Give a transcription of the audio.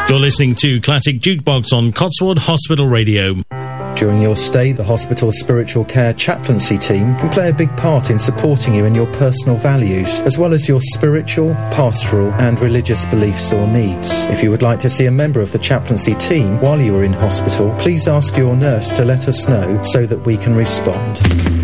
You're listening to Classic Jukebox on Cotswold Hospital Radio. During your stay, the hospital's spiritual care chaplaincy team can play a big part in supporting you in your personal values, as well as your spiritual, pastoral and religious beliefs or needs. If you would like to see a member of the chaplaincy team while you are in hospital, please ask your nurse to let us know so that we can respond.